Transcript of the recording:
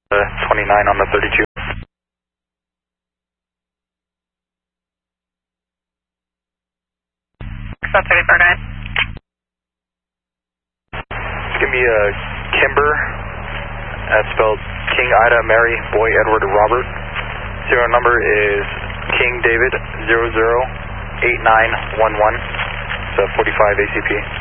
29 on the 32. About 34, guys. Give me a Kimber, that's spelled King Ida Mary Boy Edward Robert. Serial number is King David 008911. It's a 45 ACP.